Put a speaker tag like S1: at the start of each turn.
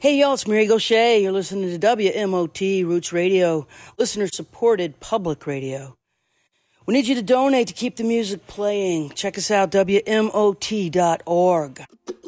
S1: Hey, y'all, it's Mary Gaucher. You're listening to WMOT Roots Radio, listener-supported public radio. We need you to donate to keep the music playing. Check us out, WMOT.org.